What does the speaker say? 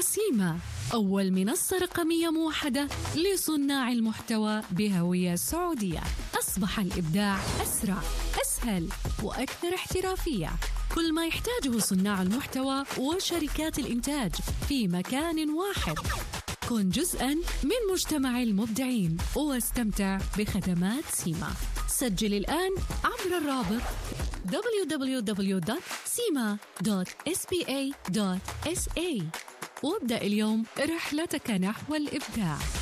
سيما، أول منصة رقمية موحدة لصناع المحتوى بهوية سعودية. أصبح الإبداع أسرع، أسهل، وأكثر احترافية. كل ما يحتاجه صناع المحتوى وشركات الإنتاج في مكان واحد. كن جزءاً من مجتمع المبدعين واستمتع بخدمات سيما. سجل الآن عبر الرابط www.sima.spa.sa وابدأ اليوم رحلتك نحو الإبداع.